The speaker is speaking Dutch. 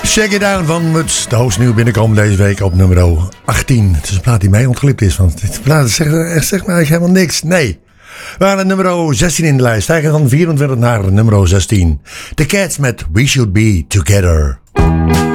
Shake It Down van Muts. De hoogste nieuw binnenkomen deze week op nummer 18. Het is een plaat die mij ontglipt is. Want dit plaat zegt me eigenlijk helemaal niks. Nee. We waren nummer 16 in de lijst. Stijgen van 24 naar nummer 16. The Cats met We Should Be Together.